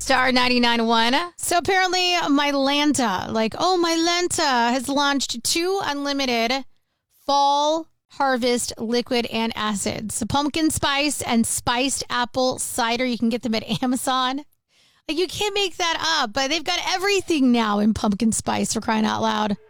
Star 99.1. So apparently Mylanta, Mylanta has launched 2 unlimited fall harvest liquid and acids. So pumpkin spice and spiced apple cider. You can get them at Amazon. You can't make that up, but they've got everything now in pumpkin spice, for crying out loud.